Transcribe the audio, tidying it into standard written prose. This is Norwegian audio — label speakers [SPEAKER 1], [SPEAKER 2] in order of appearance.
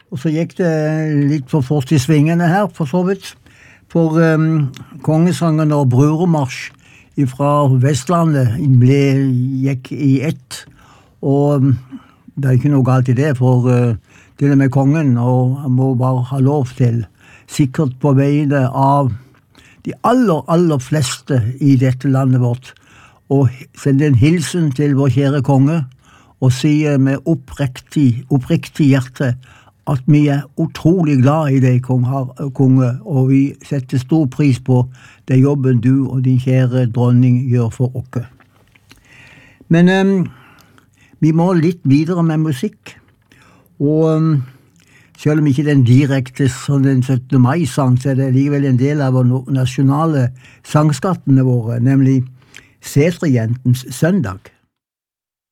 [SPEAKER 1] Og så gikk det litt for fort I svingene her, for så vidt. For kongesangen og brødremarsj fra Vestlandet gikk I ett. Og det ikke noe galt I det, for til og med kongen, og han må bare ha lov til, sikkert på vegne av de aller fleste I dette landet vårt, og sende en hilsen til vår kjære konge, og si med oppriktig hjerte at vi utrolig glad I deg, konge, og vi setter stor pris på den jobben du og din kjære dronning gjør for oss. Men vi må litt videre med musikk, og selv om ikke den direkte som den 17. mai-sang, så det likevel en del av våre nasjonale sangskattene våre, nemlig Setrejentens søndag.